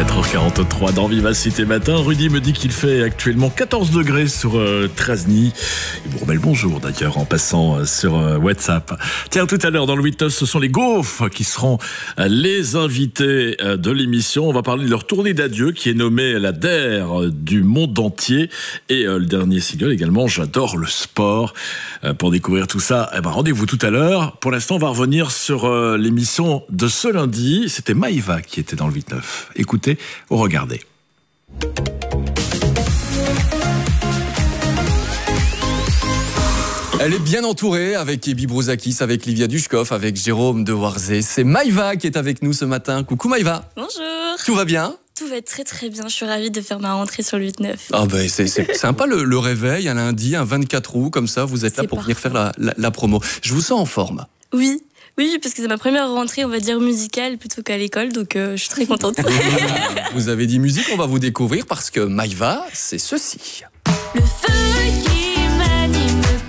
4h43 dans Vivacité Matin. Rudy me dit qu'il fait actuellement 14 degrés sur Trasny. Il vous remet le bonjour d'ailleurs en passant sur WhatsApp. Tiens, tout à l'heure dans le 8-9, ce sont les Gaufres qui seront les invités de l'émission. On va parler de leur tournée d'adieu qui est nommée la DER du monde entier. Et le dernier single également, J'adore le sport. Pour découvrir tout ça, rendez-vous tout à l'heure. Pour l'instant, on va revenir sur l'émission de ce lundi. C'était Maïva qui était dans le 8-9. Écoutez ou regardez. Elle est bien entourée avec Ebi Brouzakis, avec Livia Dushkov, avec Jérôme de Warzé. C'est Maïva qui est avec nous ce matin. Coucou Maïva. Bonjour. Tout va bien ? Tout va très très bien, je suis ravie de faire ma rentrée sur le 8-9. Ah ben c'est sympa le réveil, un lundi, un 24 août, comme ça, vous êtes là pour venir faire la promo. Je vous sens en forme. Oui, parce que c'est ma première rentrée, on va dire, musicale plutôt qu'à l'école, donc je suis très contente. Vous avez dit musique, on va vous découvrir parce que Maïva, c'est ceci. Le feu qui m'anime me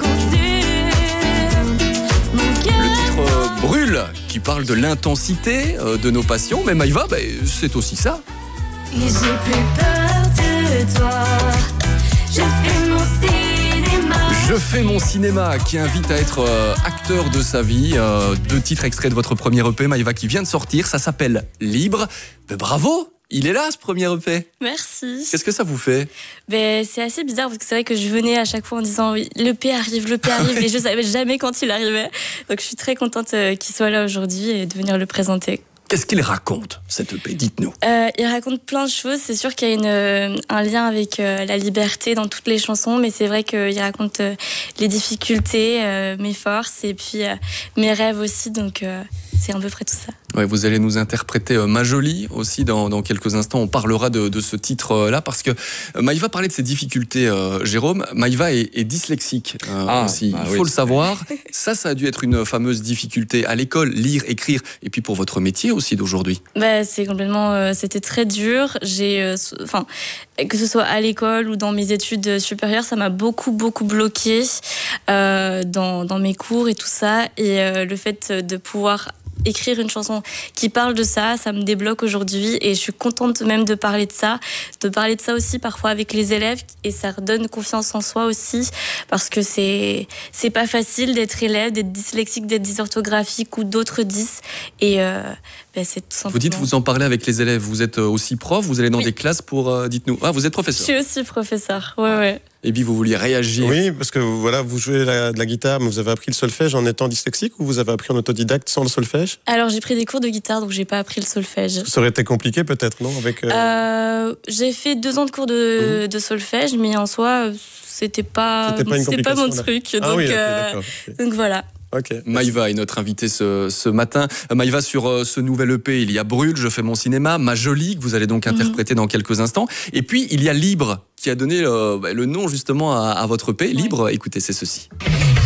consume, mon cœur. Le titre Brûle, qui parle de l'intensité de nos passions, mais Maïva, c'est aussi ça. Et j'ai plus peur de toi, je fais mon cinéma. Je fais mon cinéma, qui invite à être acteur de sa vie. 2 titres extraits de votre premier EP, Maïva, qui vient de sortir. Ça s'appelle Libre. Mais bravo, il est là ce premier EP. Merci. Qu'est-ce que ça vous fait ? C'est assez bizarre parce que c'est vrai que je venais à chaque fois en disant oui, l'EP arrive, et je savais jamais quand il arrivait. Donc je suis très contente qu'il soit là aujourd'hui et de venir le présenter. Qu'est-ce qu'il raconte, cette EP ? Dites-nous. Il raconte plein de choses. C'est sûr qu'il y a un lien avec la liberté dans toutes les chansons, mais c'est vrai qu'il raconte les difficultés, mes forces et puis mes rêves aussi. Donc c'est à peu près tout ça. Ouais, vous allez nous interpréter Ma Jolie aussi dans quelques instants. On parlera de ce titre-là parce que Maïva parlait de ses difficultés, Jérôme. Maïva est dyslexique aussi. Il faut le savoir. Ça a dû être une fameuse difficulté à l'école, lire, écrire, et puis pour votre métier aussi d'aujourd'hui. C'est complètement, c'était très dur. Que ce soit à l'école ou dans mes études supérieures, ça m'a beaucoup bloqué dans mes cours et tout ça. Et le fait de pouvoir écrire une chanson qui parle de ça, ça me débloque aujourd'hui et je suis contente même de parler de ça aussi parfois avec les élèves et ça redonne confiance en soi aussi parce que c'est pas facile d'être élève, d'être dyslexique, d'être dysorthographique ou d'autres dys et c'est tout simplement... Vous dites vous en parlez avec les élèves, vous êtes aussi prof, vous allez dans des classes pour... dites-nous. Ah, vous êtes professeur. Je suis aussi professeur, ouais. Et puis vous vouliez réagir. Oui, parce que voilà, vous jouez de la guitare, mais vous avez appris le solfège en étant dyslexique ou vous avez appris en autodidacte sans le solfège ? Alors j'ai pris des cours de guitare, donc j'ai pas appris le solfège. Ça aurait été compliqué peut-être, non avec, J'ai fait 2 ans de cours de solfège, mais en soi, c'était pas mon truc. Ah, donc, oui, okay, d'accord. Donc voilà. Okay. Maïva est notre invitée ce matin. Maïva, sur ce nouvel EP, il y a Brûle, Je fais mon cinéma, Ma Jolie, que vous allez donc interpréter dans quelques instants. Et puis, il y a Libre, qui a donné le nom justement à votre EP. Libre, écoutez, c'est ceci.